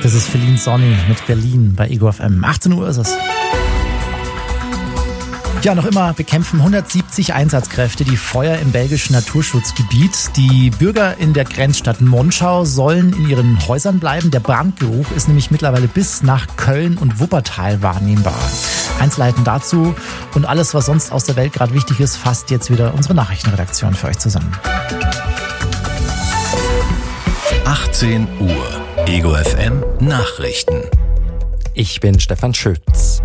Das ist Feline Sonny mit Berlin bei Ego FM. 18 Uhr ist es. Ja, noch immer bekämpfen 170 Einsatzkräfte die Feuer im belgischen Naturschutzgebiet. Die Bürger in der Grenzstadt Monschau sollen in ihren Häusern bleiben. Der Brandgeruch ist nämlich mittlerweile bis nach Köln und Wuppertal wahrnehmbar. Einzelheiten dazu und alles, was sonst aus der Welt gerade wichtig ist, fasst jetzt wieder unsere Nachrichtenredaktion für euch zusammen. 18 Uhr. Ego FM Nachrichten. Ich bin Stefan Schütz.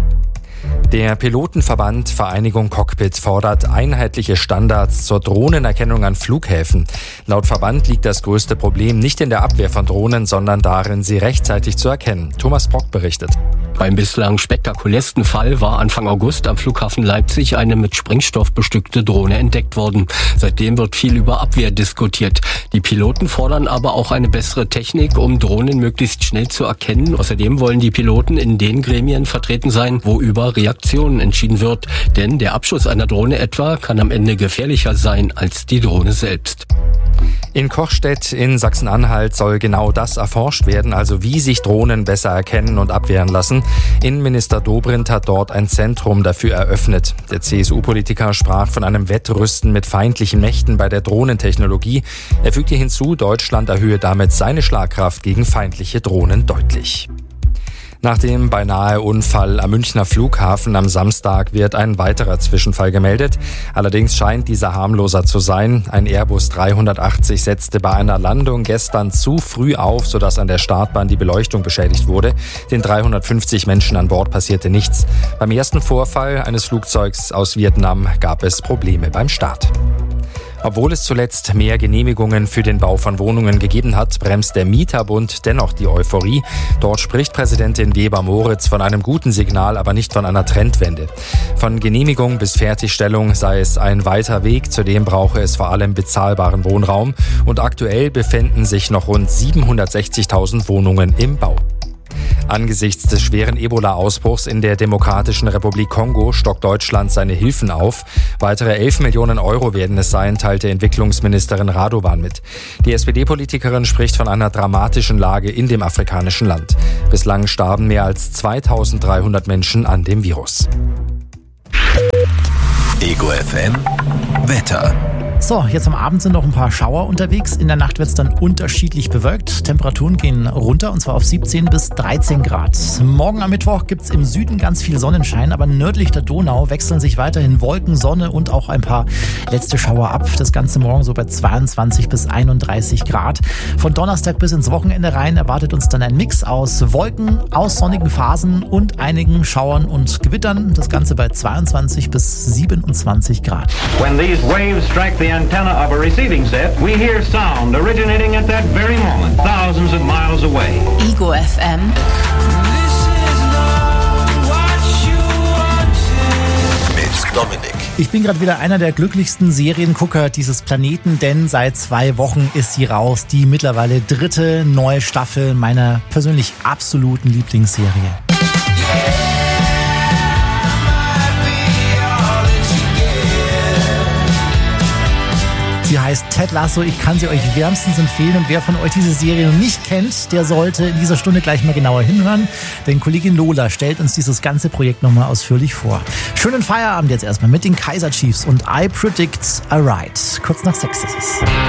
Der Pilotenverband Vereinigung Cockpit fordert einheitliche Standards zur Drohnenerkennung an Flughäfen. Laut Verband liegt das größte Problem nicht in der Abwehr von Drohnen, sondern darin, sie rechtzeitig zu erkennen. Thomas Brock berichtet. Beim bislang spektakulärsten Fall war Anfang August am Flughafen Leipzig eine mit Sprengstoff bestückte Drohne entdeckt worden. Seitdem wird viel über Abwehr diskutiert. Die Piloten fordern aber auch eine bessere Technik, um Drohnen möglichst schnell zu erkennen. Außerdem wollen die Piloten in den Gremien vertreten sein, wo über Reaktionen entschieden wird. Denn der Abschuss einer Drohne etwa kann am Ende gefährlicher sein als die Drohne selbst. In Kochstedt in Sachsen-Anhalt soll genau das erforscht werden, also wie sich Drohnen besser erkennen und abwehren lassen. Innenminister Dobrindt hat dort ein Zentrum dafür eröffnet. Der CSU-Politiker sprach von einem Wettrüsten mit feindlichen Mächten bei der Drohnentechnologie. Er fügte hinzu, Deutschland erhöhe damit seine Schlagkraft gegen feindliche Drohnen deutlich. Nach dem Beinahe-Unfall am Münchner Flughafen am Samstag wird ein weiterer Zwischenfall gemeldet. Allerdings scheint dieser harmloser zu sein. Ein Airbus 380 setzte bei einer Landung gestern zu früh auf, sodass an der Startbahn die Beleuchtung beschädigt wurde. Den 350 Menschen an Bord passierte nichts. Beim ersten Vorfall eines Flugzeugs aus Vietnam gab es Probleme beim Start. Obwohl es zuletzt mehr Genehmigungen für den Bau von Wohnungen gegeben hat, bremst der Mieterbund dennoch die Euphorie. Dort spricht Präsidentin Weber-Moritz von einem guten Signal, aber nicht von einer Trendwende. Von Genehmigung bis Fertigstellung sei es ein weiter Weg, zudem brauche es vor allem bezahlbaren Wohnraum. Und aktuell befinden sich noch rund 760.000 Wohnungen im Bau. Angesichts des schweren Ebola-Ausbruchs in der Demokratischen Republik Kongo stockt Deutschland seine Hilfen auf. Weitere 11 Millionen Euro werden es sein, teilte Entwicklungsministerin Radovan mit. Die SPD-Politikerin spricht von einer dramatischen Lage in dem afrikanischen Land. Bislang starben mehr als 2300 Menschen an dem Virus. Ego FM Wetter. So, jetzt am Abend sind noch ein paar Schauer unterwegs. In der Nacht wird es dann unterschiedlich bewölkt. Temperaturen gehen runter und zwar auf 17 bis 13 Grad. Morgen am Mittwoch gibt es im Süden ganz viel Sonnenschein, aber nördlich der Donau wechseln sich weiterhin Wolken, Sonne und auch ein paar letzte Schauer ab. Das Ganze morgen so bei 22 bis 31 Grad. Von Donnerstag bis ins Wochenende rein erwartet uns dann ein Mix aus Wolken, aus sonnigen Phasen und einigen Schauern und Gewittern. Das Ganze bei 22 bis 27 Grad. When these waves strike the antenna of a receiving set, we hear sound originating at that very moment, thousands of miles away. Ego FM. Mit Dominik. Ich bin gerade wieder einer der glücklichsten Seriengucker dieses Planeten, denn seit 2 Wochen ist sie raus. Die mittlerweile 3. neue Staffel meiner persönlich absoluten Lieblingsserie. Sie heißt Ted Lasso, ich kann sie euch wärmstens empfehlen und wer von euch diese Serie noch nicht kennt, der sollte in dieser Stunde gleich mal genauer hinhören, denn Kollegin Lola stellt uns dieses ganze Projekt nochmal ausführlich vor. Schönen Feierabend jetzt erstmal mit den Kaiser Chiefs und I Predict a Ride. Kurz nach 6 ist es.